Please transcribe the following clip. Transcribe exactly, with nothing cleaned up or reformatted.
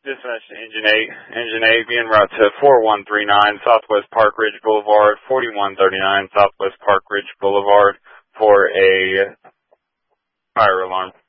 Dispatch to Engine eight. Engine eight being route to four one three nine Southwest Park Ridge Boulevard, forty-one thirty-nine Southwest Park Ridge Boulevard for a fire alarm.